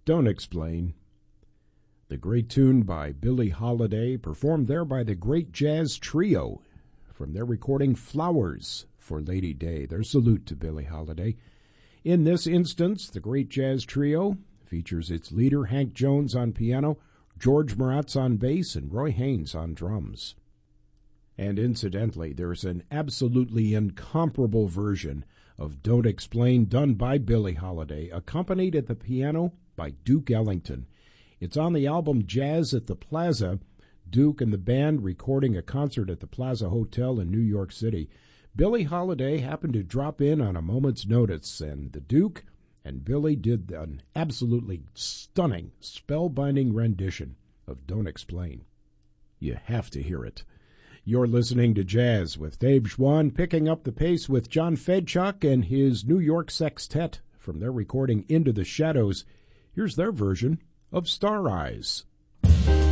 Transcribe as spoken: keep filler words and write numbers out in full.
Don't Explain. The great tune by Billie Holiday, performed there by the Great Jazz Trio from their recording Flowers for Lady Day. Their salute to Billie Holiday. In this instance, the Great Jazz Trio features its leader, Hank Jones, on piano, George Maratz on bass, and Roy Haynes on drums. And incidentally, there's an absolutely incomparable version of Don't Explain done by Billie Holiday, accompanied at the piano by Duke Ellington. It's on the album Jazz at the Plaza, Duke and the band recording a concert at the Plaza Hotel in New York City. Billie Holiday happened to drop in on a moment's notice, and the Duke and Billie did an absolutely stunning, spellbinding rendition of Don't Explain. You have to hear it. You're listening to Jazz with Dave Schwann, picking up the pace with John Fedchuk and his New York Sextet from their recording Into the Shadows. Here's their version of Star Eyes.